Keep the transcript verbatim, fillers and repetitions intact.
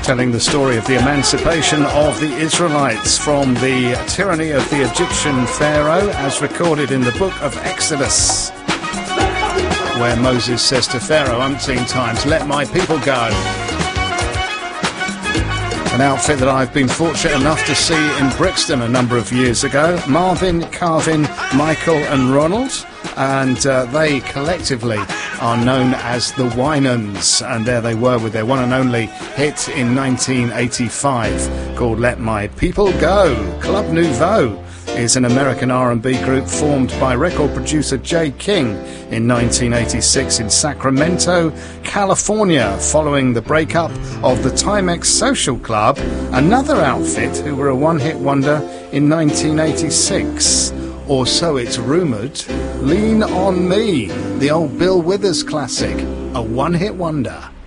telling the story of the emancipation of the Israelites from the tyranny of the Egyptian Pharaoh, as recorded in the book of Exodus, where Moses says to Pharaoh umpteen times, "Let my people go." An outfit that I've been fortunate enough to see in Brixton a number of years ago. Marvin, Carvin, Michael and Ronald, and uh, they collectively are known as the Winans, and there they were with their one and only hit in nineteen eighty-five called Let My People Go. Club Nouveau is an American R and B group formed by record producer Jay King in nineteen eighty-six in Sacramento, California, following the breakup of the Timex Social Club, another outfit who were a one-hit wonder in nineteen eighty-six. Or so it's rumoured. Lean on Me, the old Bill Withers classic, a one-hit wonder.